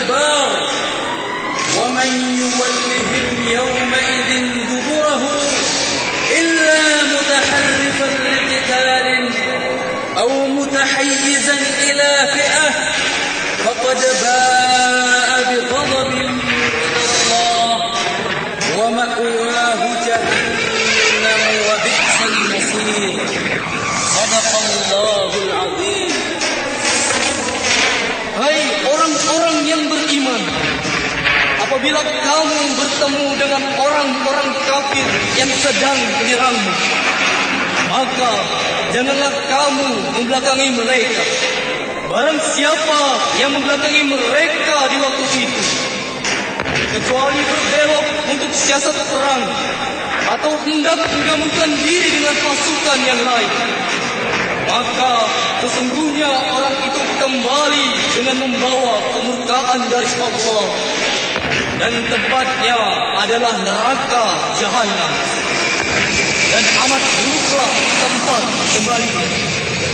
الأدبار ومن يولهم يومئذ دبره إلا متحرفا لقتال أو متحيزا إلى فئة فقد باء بغضب من الله ومأواه جهنم وبئس المصير. صدق الله العظيم. Hai orang-orang yang beriman, apabila kamu bertemu dengan orang-orang kafir yang sedang menyerangmu, maka janganlah kamu membelakangi mereka. Barang siapa yang membelakangi mereka di waktu itu, kecuali berbelok untuk siasat perang atau hendak menggabungkan diri dengan pasukan yang lain, maka sesungguhnya orang itu kembali dengan membawa kemurkaan dari Allah, dan tempatnya adalah neraka jahanam, dan amat buruklah tempat kembali.